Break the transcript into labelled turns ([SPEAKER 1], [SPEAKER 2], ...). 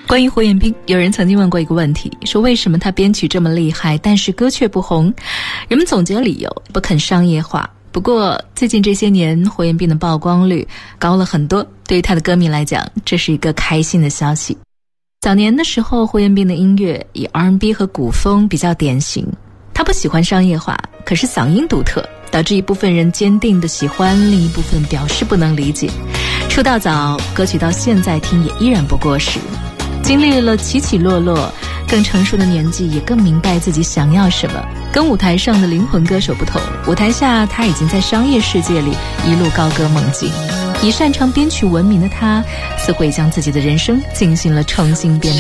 [SPEAKER 1] 关于胡彦斌，有人曾经问过一个问题，说为什么他编曲这么厉害，但是歌却不红？人们总结理由，不肯商业化。不过最近这些年，胡彦斌的曝光率高了很多，对于他的歌迷来讲，这是一个开心的消息。早年的时候，胡彦斌的音乐以 R&B 和古风比较典型，他不喜欢商业化，可是嗓音独特，导致一部分人坚定的喜欢，另一部分表示不能理解。出道早，歌曲到现在听也依然不过时。经历了起起落落，更成熟的年纪也更明白自己想要什么。跟舞台上的灵魂歌手不同，舞台下他已经在商业世界里一路高歌猛进。以擅长编曲闻名的他，似乎也将自己的人生进行了重新编